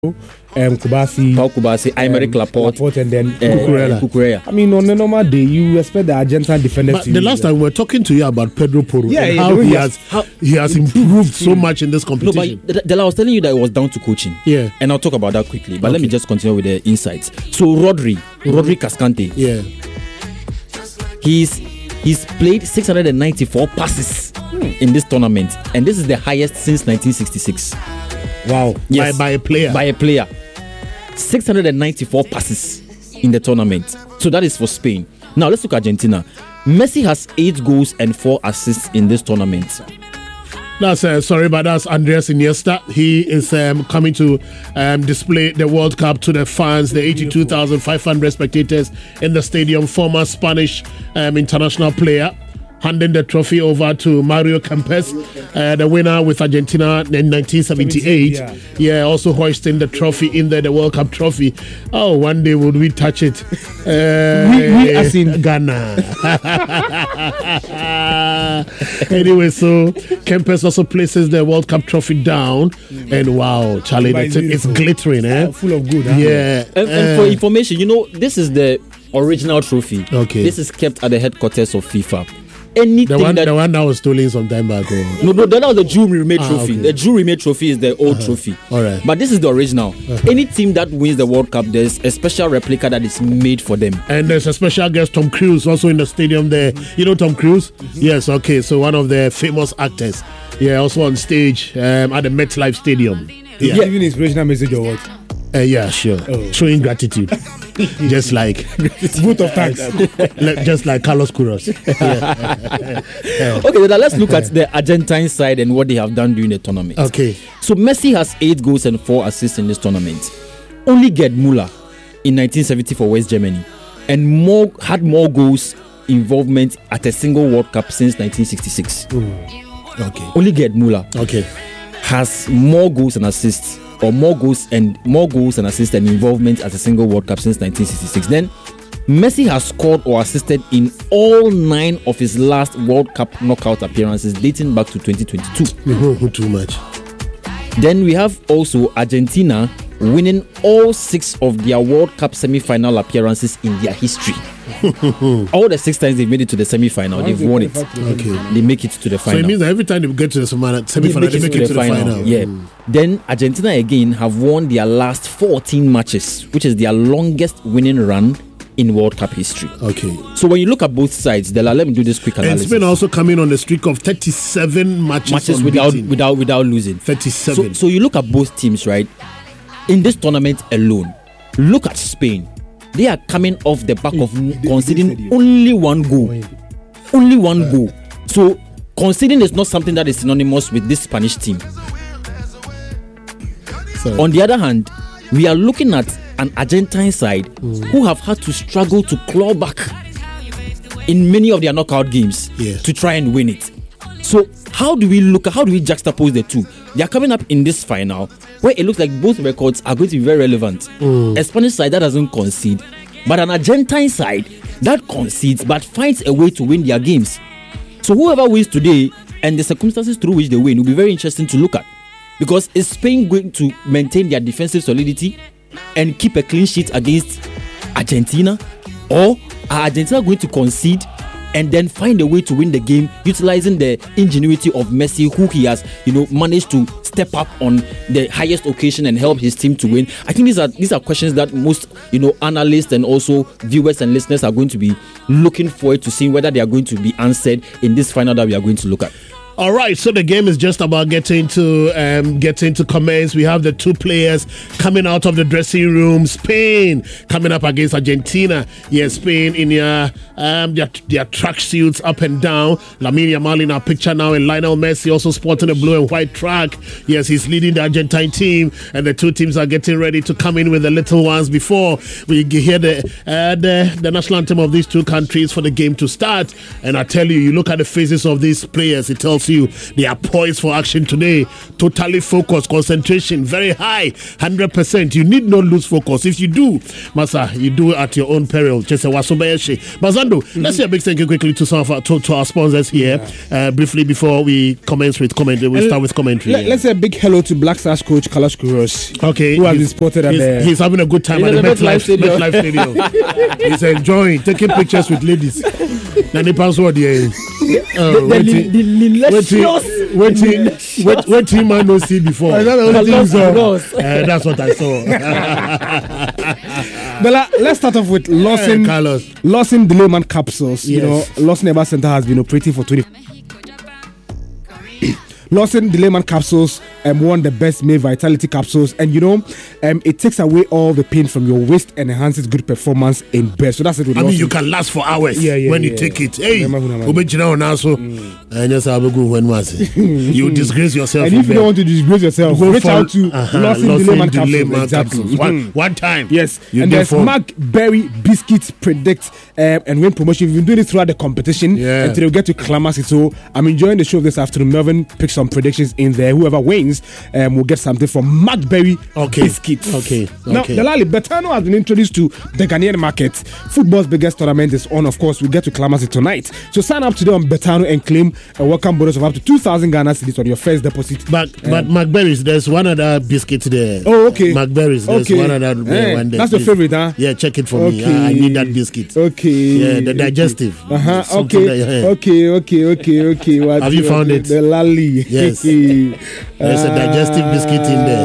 Kubasi, Aymeric Laporte, and then Cucurella. I mean, on a normal day, you expect the Argentine defenders. But the last time we were talking to you about Pedro Porro, how he has improved so much in this competition. No, but I was telling you that it was down to coaching. Yeah, and I'll talk about that quickly. But let me just continue with the insights. So Rodri Cascante. Yeah, he's played 694 passes in this tournament, and this is the highest since 1966. Wow. Yes. By a player. 694 passes in the tournament. So that is for Spain. Now let's look at Argentina. Messi has 8 goals and 4 assists in this tournament. That's that's Andres Iniesta. He is coming to display the World Cup to the fans, the 82,500 spectators in the stadium. Former Spanish international player, handing the trophy over to Mario Kempes, the winner with Argentina in 1978. Yeah, also hoisting the trophy in there, the World Cup trophy. Oh, one day would we touch it? We as in Ghana. Anyway, so Kempes also places the World Cup trophy down, and wow, Charlie, it's glittering, full of good. Yeah. And for information, this is the original trophy. Okay. This is kept at the headquarters of FIFA. The one that was stolen some time back. No, that was the jewelry made trophy. Okay. The jewelry made trophy is the old trophy. All right. But this is the original. Any team that wins the World Cup, there's a special replica that is made for them. And there's a special guest, Tom Cruise, also in the stadium there. You know Tom Cruise? Yes, okay. So one of the famous actors. Yeah, also on stage at the MetLife Stadium. Yeah. Giving inspirational message or what? Yeah, sure. Showing gratitude. Just like vote of thanks. Just like Carlos Queiroz. Okay, now let's look at the Argentine side and what they have done during the tournament. Okay. So Messi has 8 goals and 4 assists in this tournament. Only Gerd Müller in 1970 for West Germany, and had more goals involvement at a single World Cup since 1966. Okay. Only Gerd Müller has more goals and assists, or more goals and assists and involvement at a single World Cup since 1966. Then Messi has scored or assisted in all 9 of his last World Cup knockout appearances dating back to 2022. Too much. Then we have also Argentina winning all 6 of their World Cup semi-final appearances in their history. All the 6 times they've made it to the semi-final, they've won it. Okay. They make it to the final. So it means that every time they get to the semi-final, they make it to the final. Yeah. Then Argentina again have won their last 14 matches, which is their longest winning run in World Cup history. Okay. So when you look at both sides, let me do this quick analysis. And Spain also coming on the streak of 37 matches without losing. 37. So you look at both teams, right? In this tournament alone, look at Spain. They are coming off the back of conceding only 1 goal. Only 1 goal. So conceding is not something that is synonymous with this Spanish team. On the other hand, we are looking at an Argentine side who have had to struggle to claw back in many of their knockout games to try and win it. So how do we juxtapose the two? They are coming up in this final where it looks like both records are going to be very relevant. A Spanish side that doesn't concede, but an Argentine side that concedes but finds a way to win their games. So whoever wins today and the circumstances through which they win will be very interesting to look at. Because is Spain going to maintain their defensive solidity and keep a clean sheet against Argentina? Or are Argentina going to concede and then find a way to win the game, utilizing the ingenuity of Messi, who he has, managed to step up on the highest occasion and help his team to win? I think these are questions that most, analysts and also viewers and listeners are going to be looking forward to seeing whether they are going to be answered in this final that we are going to look at. All right, so the game is just about getting to commence. We have the 2 players coming out of the dressing room. Spain coming up against Argentina. Yes, Spain in their track suits up and down. Lamine Yamal in our picture now, and Lionel Messi also sporting a blue and white track. Yes, he's leading the Argentine team, and the 2 teams are getting ready to come in with the little ones before we hear the national anthem of these 2 countries for the game to start. And I tell you, you look at the faces of these players, it tells tells you they are poised for action today. Totally focused, concentration very high, 100%. You need not lose focus. If you do, Masa, you do it at your own peril. Bazando, let's say a big thank you quickly to some of to our sponsors here. Briefly before we commence with commentary, we start with commentary. Let's say a big hello to Black Stars coach Carlos Queiroz. Okay, who has been spotted at he's having a good time at the MetLife Stadium. He's enjoying taking pictures with ladies. Now the password here. What team man no see before? That's what I saw. But let's start off with Lawson Delayman capsules. Yes. You know, Lawson Eba Center has been operating for 20. Lawson Delayman capsules one the best male vitality capsules, and you know it takes away all the pain from your waist and enhances good performance in bed. So that's it with Lawson. I mean, you can last for hours when you take it. Hey, you disgrace yourself. And if you don't want to disgrace yourself, reach out to Lawson Delayman capsules. One time. Yes. And there's Macberry Biscuits Predict and win promotion. We've been doing it throughout the competition until we get to climax it. So I'm enjoying the show this afternoon. Melvin picks some predictions in there. Whoever wins will get something from Macberry Biscuits. Okay. Now, Delali, Betano has been introduced to the Ghanaian market. Football's biggest tournament is on. Of course, we get to climax it tonight. So sign up today on Betano and claim a welcome bonus of up to 2,000 Ghana cedis on your first deposit. But Macberry's, there's one other biscuit there. Oh, okay. Macberry's, there's one other one there. That's your favorite, huh? Yeah, check it for me. I need that biscuit. Okay. Yeah, the digestive. Okay. Have you found it? The Lali. Yes. There's a digestive biscuit in there.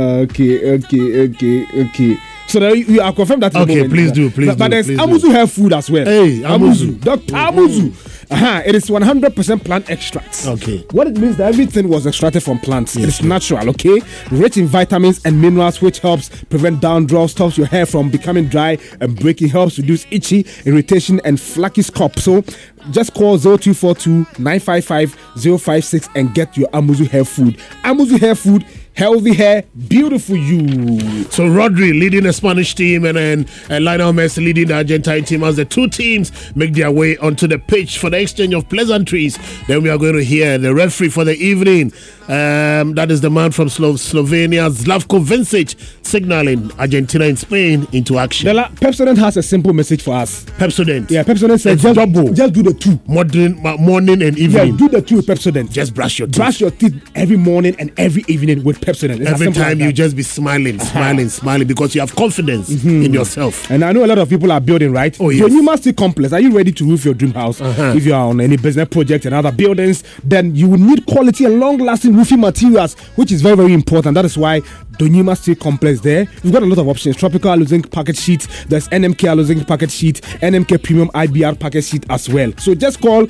Okay. So we are confirmed that. Okay, please do. But there's Amuzu Hair Food as well. Hey, Amuzu. Dr. Amuzu. It is 100% plant extracts. Okay. What it means that everything was extracted from plants. Yes, it's natural, okay? Rich in vitamins and minerals, which helps prevent dandruff, stops your hair from becoming dry and breaking, helps reduce itchy, irritation, and flaky scalp. So just call 0242-955-056 and get your Amuzu Hair Food. Amuzu Hair Food. Healthy hair, beautiful you. So Rodri leading the Spanish team and then Lionel Messi leading the Argentine team as the two teams make their way onto the pitch for the exchange of pleasantries. Then we are going to hear the referee for the evening. That is the man from Slovenia, Slavko Vincic, signaling Argentina and Spain into action. Pepsodent has a simple message for us. Pepsodent? Yeah, Pepsodent says just do the two. Morning and evening. Yeah, do the two with Pepsodent. Just brush your teeth. Brush your teeth every morning and every evening with Pepsodent. Every time you just be smiling because you have confidence in yourself. And I know a lot of people are building, right? Oh, yes. Your Newman City Complex, are you ready to roof your dream house? If you are on any business project and other buildings, then you will need quality and long-lasting roofing materials, which is very, very important. That is why the Newman City Complex there, we've got a lot of options. Tropical Aluzinc package sheet, there's NMK Aluzinc package sheet, NMK Premium IBR package sheet as well. So just call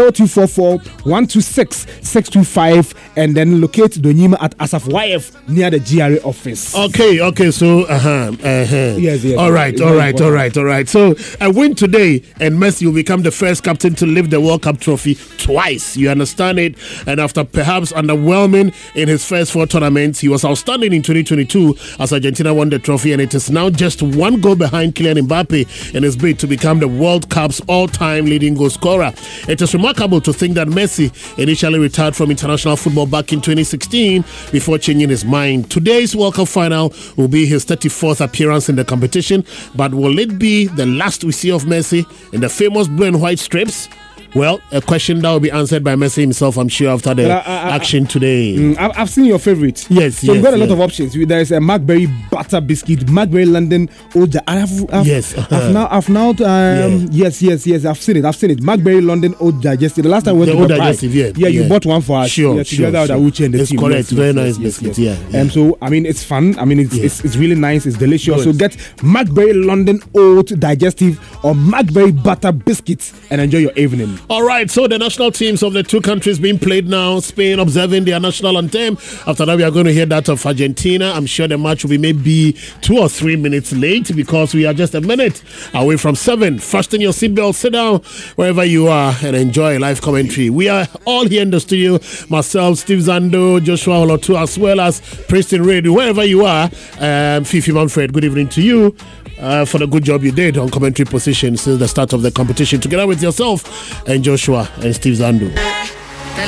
0244-126-625 and then locate the Newman at Asaf YF near the GRA office. Okay. So, Yes. All right. So, a win today, and Messi will become the first captain to lift the World Cup trophy twice. You understand it? And after perhaps underwhelming in his first 4 tournaments, he was outstanding in 2022 as Argentina won the trophy, and it is now just 1 goal behind Kylian Mbappe in his bid to become the World Cup's all-time leading goal scorer. It is remarkable to think that Messi initially retired from international football back in 2016 before changing his mind. Today's World Cup final will be his 34th appearance in the competition, but will it be the last we see of Messi in the famous blue and white strips? Well, a question that will be answered by Messi himself, I'm sure, after the action today. I've seen your favorites. Yes. So we've got a lot of options. There is a Macberry butter biscuit, Macberry London Old. I've now. Yes. I've seen it. Macberry London Old Digestive. The last time we went to the digestive, you bought one for us. Sure. Together with Awuchi and the team. Correct. Very nice biscuit. Yeah. So I mean, it's fun. I mean, it's really nice. It's delicious. Good. So get Macberry London Old Digestive or Macberry butter biscuits and enjoy your evening. All right, so the national teams of the two countries being played now. Spain observing their national anthem. After that, we are going to hear that of Argentina. I'm sure the match will be maybe 2 or 3 minutes late because we are just a minute away from 7. Fasten your seatbelt, sit down wherever you are and enjoy live commentary. We are all here in the studio. Myself, Steve Zando, Joshua Olotu, as well as Preston Radio. Wherever you are, Fifi Manfred, good evening to you. For the good job you did on commentary position since the start of the competition, together with yourself and Joshua and Steve Zandu.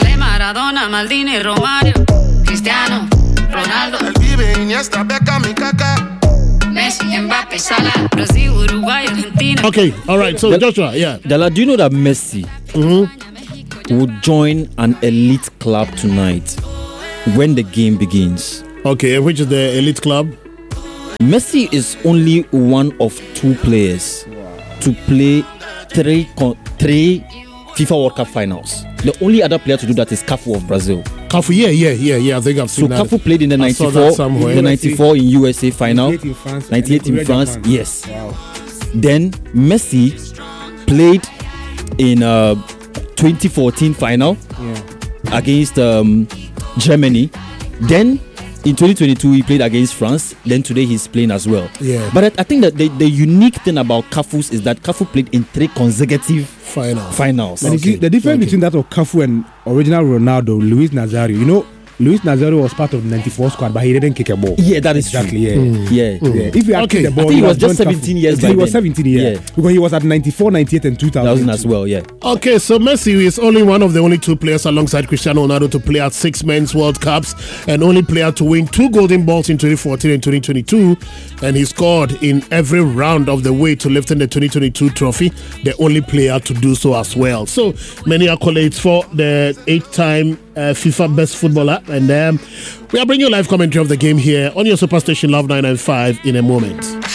Maradona, Maldini, Romario, Cristiano, Ronaldo, El Vive, Iniesta, Beckham, y Kaká. Messi, Mbappe, Salah, Brazil, Uruguay, Argentina. Okay, all right. So Joshua, yeah. Dala, do you know that Messi would join an elite club tonight when the game begins? Okay, which is the elite club? Messi is only one of 2 players to play three FIFA World Cup finals. The only other player to do that is Cafu of Brazil. Cafu, yeah. I think I've seen so that. Cafu played in the 94 in USA final, 98 in France. Yes. Wow. Then Messi played in 2014 final against Germany. Then in 2022 he played against France. Then today he's playing as well. Yeah. But I think that the unique thing about Cafu is that Cafu played in 3 consecutive finals. And you see, the difference between that of Cafu and original Ronaldo, Luis Nazario, you know, Luis Nazario was part of the 94 squad, but he didn't kick a ball. Yeah, that is exactly. True. Yeah. If you had kicked the ball, I think he was just 17 years. He was 17 years. Because he was at 94, 98, and 2000 as well. Yeah. Okay, so Messi is only one of the only 2 players alongside Cristiano Ronaldo to play at 6 men's World Cups, and only player to win 2 Golden Balls in 2014 and 2022, and he scored in every round of the way to lifting the 2022 trophy. The only player to do so as well. So many accolades for the 8-time FIFA best footballer, and we are bringing you live commentary of the game here on your Superstation Love 995 in a moment.